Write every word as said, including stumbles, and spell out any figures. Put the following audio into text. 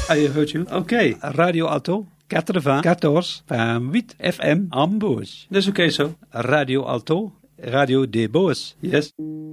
I heard you. Okay. Radio Alto, quatre-vingts, quatorze, huit F M, Ambos. That's okay, so. Radio Alto, Radio de Boos. Yes.